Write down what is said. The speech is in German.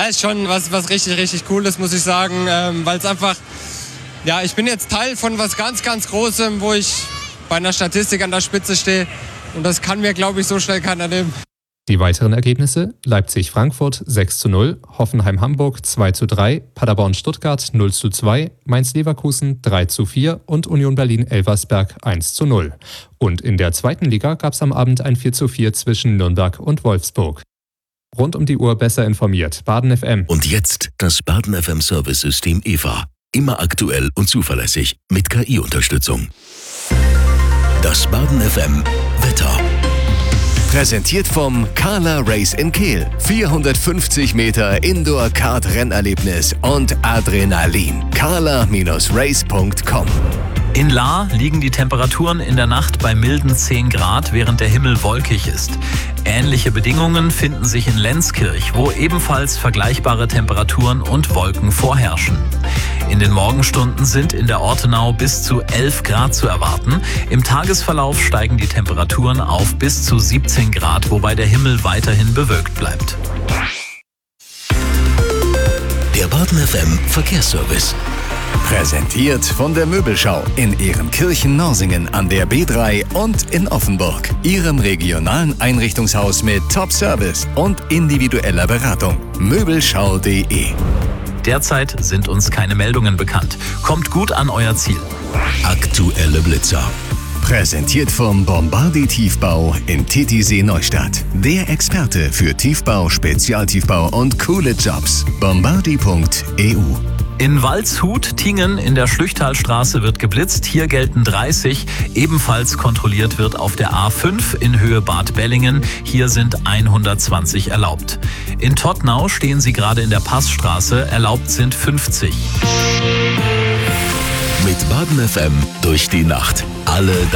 ist schon was richtig, richtig Cooles, muss ich sagen, weil es einfach, ja, ich bin jetzt Teil von was ganz, ganz Großem, wo ich bei einer Statistik an der Spitze stehe und das kann mir, glaube ich, so schnell keiner nehmen. Die weiteren Ergebnisse: Leipzig-Frankfurt 6:0, Hoffenheim-Hamburg 2:3, Paderborn-Stuttgart 0:2, Mainz-Leverkusen 3:4 und Union Berlin-Elversberg 1:0. Und in der zweiten Liga gab es am Abend ein 4:4 zwischen Nürnberg und Wolfsburg. Rund um die Uhr besser informiert. Baden FM. Und jetzt das Baden FM Service-System EVA. Immer aktuell und zuverlässig mit KI-Unterstützung. Das Baden FM Wetter. Präsentiert vom Carla Race in Kehl. 450 Meter Indoor-Kart-Rennerlebnis und Adrenalin. carla-race.com. In Lahr liegen die Temperaturen in der Nacht bei milden 10 Grad, während der Himmel wolkig ist. Ähnliche Bedingungen finden sich in Lenzkirch, wo ebenfalls vergleichbare Temperaturen und Wolken vorherrschen. In den Morgenstunden sind in der Ortenau bis zu 11 Grad zu erwarten. Im Tagesverlauf steigen die Temperaturen auf bis zu 17 Grad, wobei der Himmel weiterhin bewölkt bleibt. Der Baden FM Verkehrsservice. Präsentiert von der Möbelschau in Ehrenkirchen-Norsingen an der B3 und in Offenburg. Ihrem regionalen Einrichtungshaus mit Top-Service und individueller Beratung. Möbelschau.de. Derzeit sind uns keine Meldungen bekannt. Kommt gut an euer Ziel. Aktuelle Blitzer. Präsentiert vom Bombardi Tiefbau in Titisee Neustadt. Der Experte für Tiefbau, Spezialtiefbau und coole Jobs. Bombardi.eu. In Waldshut, Tingen in der Schlüchtalstraße wird geblitzt. Hier gelten 30. Ebenfalls kontrolliert wird auf der A5 in Höhe Bad Bellingen. Hier sind 120 erlaubt. In Tottnau stehen Sie gerade in der Passstraße. Erlaubt sind 50. Mit Baden FM durch die Nacht. Alle